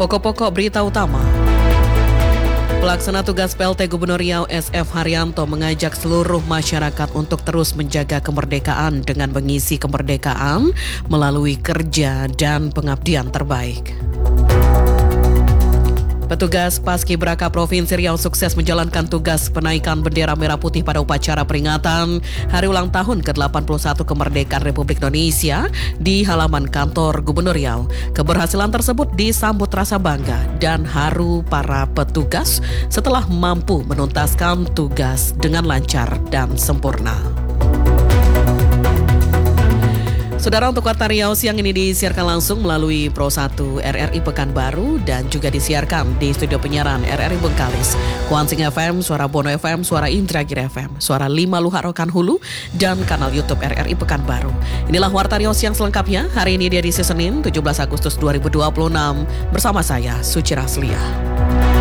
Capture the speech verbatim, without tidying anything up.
Pokok-pokok berita utama. Pelaksana tugas P L T Gubernur Riau S F Haryanto mengajak seluruh masyarakat untuk terus menjaga kemerdekaan dengan mengisi kemerdekaan melalui kerja dan pengabdian terbaik. Petugas Paskibraka Provinsi Riau sukses menjalankan tugas penaikan bendera merah putih pada upacara peringatan Hari Ulang Tahun ke delapan puluh satu Kemerdekaan Republik Indonesia di halaman kantor Gubernur Riau. Keberhasilan tersebut disambut rasa bangga dan haru para petugas setelah mampu menuntaskan tugas dengan lancar dan sempurna. Saudara, untuk Warta Riau siang ini disiarkan langsung melalui Pro satu R R I Pekanbaru dan juga disiarkan di studio penyiaran R R I Bengkalis, Kuansing F M, Suara Bono F M, Suara Indragiri F M, Suara lima Luhak Rokan Hulu, dan kanal YouTube R R I Pekanbaru. Inilah Warta Riau siang selengkapnya, hari ini di edisi Senin tujuh belas Agustus dua ribu dua puluh enam, bersama saya, Suci Rasliah.